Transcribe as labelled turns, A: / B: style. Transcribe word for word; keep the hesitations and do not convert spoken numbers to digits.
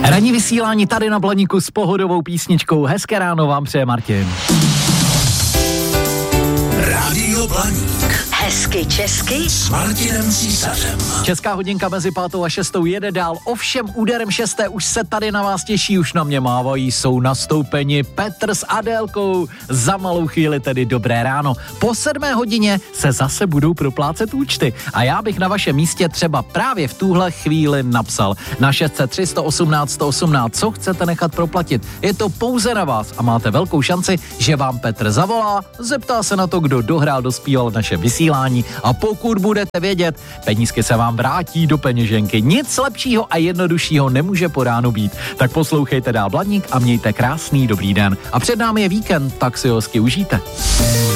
A: Ranní vysílání tady na Blaníku s pohodovou písničkou. Hezké ráno vám přeje Martin.
B: Rádio Blaník.
C: Hezky česky
B: S Martinem Císařem.
A: Česká hodinka mezi pátou a šestou jede dál. Ovšem úderem šesté už se tady na vás těší, už na mě mávají, jsou nastoupeni Petr s Adélkou. Za malou chvíli tedy dobré ráno. Po sedmé hodině se zase budou proplácet účty. A já bych na vašem místě třeba právě v tuhle chvíli napsal na šest set tři sto osmnáct sto osmnáct, co chcete nechat proplatit. Je to pouze na vás a máte velkou šanci, že vám Petr zavolá, zeptá se na to, kdo dohrál, dospíval naše vysílání a pokud budete vědět, penízky se vám vrátí do peněženky. Nic lepšího a jednoduššího nemůže po ránu být. Tak poslouchejte dál Blaník a mějte krásný dobrý den. A před námi je víkend, tak si ho hezky užijte.